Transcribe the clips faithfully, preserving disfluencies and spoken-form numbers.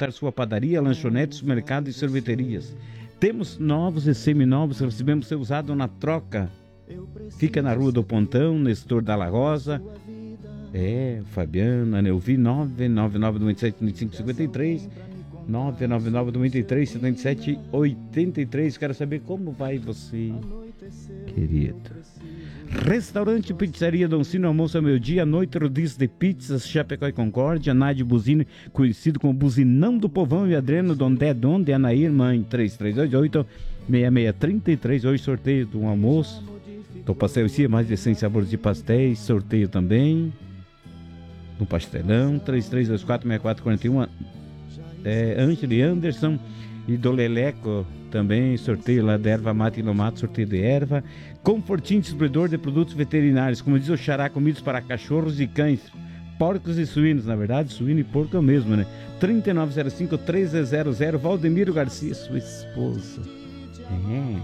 montar sua padaria, lanchonete, supermercado e sorveterias. Temos novos e seminovos, recebemos seu usado na troca. Fica na Rua do Pontão, Nestor Dalla Rosa. É, Fabiano, a Neuvi, nove nove nove dois sete dois cinco cinco três, nove nove nove dois três sete sete oito três. Quero saber como vai você, querido. Restaurante Pizzaria Dom Cino, almoço ao meio-dia, à noite, rodízio de pizzas, Chapecó e Concórdia, Nádio Buzini, conhecido como Buzinão do Povão, e Adriano Dondé Donde, Anair, mãe, três três oito oito, seis seis três três. Hoje sorteio de um almoço, do pastel em si, mais de cem sabores de pastéis, sorteio também, no pastelão, três três dois quatro seis quatro quatro um, é, Ângelo Anderson, e do Leleco também, sorteio lá da erva mate e lomato, sorteio de erva. Confortinho, distribuidor de produtos veterinários, como diz o Xará, comidos para cachorros e cães, porcos e suínos, na verdade, suíno e porco é o mesmo, né? trinta e nove zero cinco, treze zero zero, Valdemiro Garcia, sua esposa. É.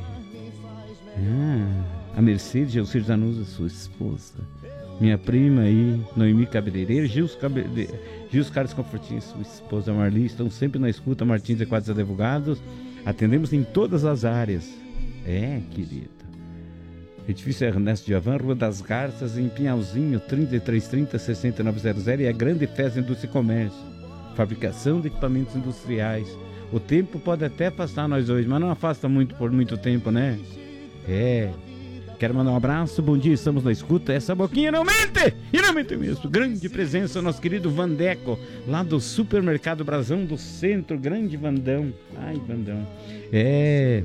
Ah, a Mercedes Gelcir Zanuza, sua esposa. Minha prima aí, Noemi Cabeleireiro, Gils, Cabe... Gils Carlos Confortinho, sua esposa Marli, estão sempre na escuta, Martins e Quadros Advogados. Atendemos em todas as áreas. É, querida. Edifício Ernesto de Avan, Rua das Garças, em Pinhalzinho, trinta e três trinta, sessenta e nove zero zero, e a Grande Festa Indústria e Comércio. Fabricação de equipamentos industriais. O tempo pode até afastar nós dois, mas não afasta muito por muito tempo, né? É. Quero mandar um abraço, bom dia, estamos na escuta. Essa boquinha não mente! E não mente mesmo. Grande presença, nosso querido Vandeco, lá do Supermercado Brasão do Centro. Grande Vandão. Ai, Vandão. É.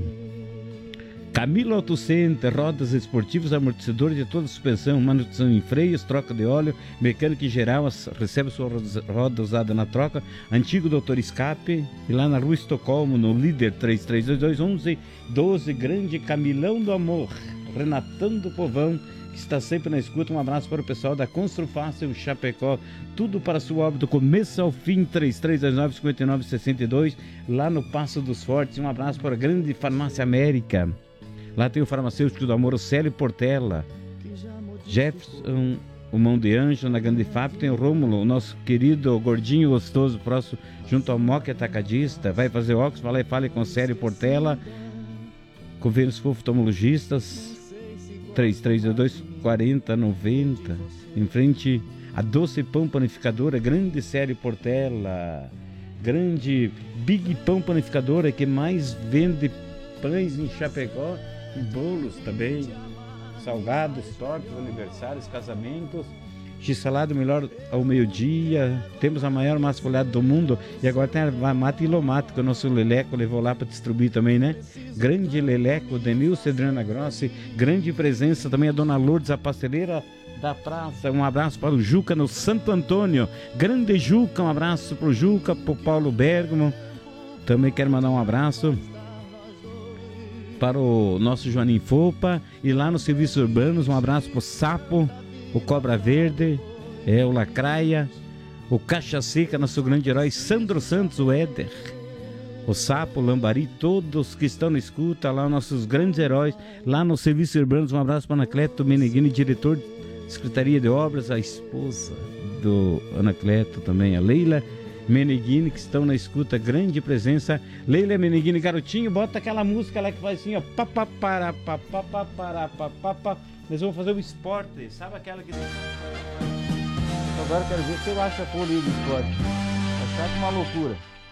Camilo Auto Center, rodas esportivas, amortecedores de toda a suspensão, manutenção em freios, troca de óleo, mecânica em geral, recebe sua roda usada na troca. Antigo Doutor Escape, e lá na Rua Estocolmo, no Líder três três dois dois, onze doze, grande Camilão do Amor, Renatão do Povão, que está sempre na escuta. Um abraço para o pessoal da Construfácil Chapecó, tudo para a sua obra do começo ao fim, três três dois nove, cinco nove seis dois, lá no Passo dos Fortes. Um abraço para a grande Farmácia América. Lá tem o farmacêutico do Amor, o Célio Portela, Jefferson, o Mão de Anjo, na Grande F A P tem o Rômulo, o nosso querido gordinho gostoso, próximo, junto ao Moca Atacadista. Vai fazer óculos, vai lá e fale com o Célio Portela, com Vênus Oftalmologistas, três três dois dois, quarenta noventa, em frente a Doce Pão Panificadora, grande Célio Portela, grande Big Pão Panificadora, que mais vende pães em Chapecó, e bolos também, salgados, tortas, aniversários, casamentos, x-salada melhor ao meio-dia. Temos a maior massa folhada do mundo, e agora tem a mata e lomato, que o nosso Leleco levou lá para distribuir também, né? Grande Leleco, Denilson Adriana Grossi, grande presença também a Dona Lourdes, a pasteleira da praça. Um abraço para o Juca no Santo Antônio, grande Juca, um abraço para o Juca, para o Paulo Bergamo. Também quero mandar um abraço para o nosso Joanim Fopa, e lá nos serviços urbanos, um abraço para o Sapo, o Cobra Verde, é, o Lacraia, o Caixa Seca, nosso grande herói Sandro Santos, o Éder, o Sapo, o Lambari, todos que estão na escuta, lá nossos grandes heróis, lá nos serviços urbanos. Um abraço para Anacleto Meneghini, diretor de Secretaria de Obras, a esposa do Anacleto também, a Leila Meneghini, que estão na escuta, grande presença. Leila Meneghini, garotinho, bota aquela música lá que faz assim, ó, papapara, papapara, papapá. Nós vamos fazer o esporte, sabe aquela que... Agora eu quero ver se eu acho a folha do esporte. Vai ficar uma loucura.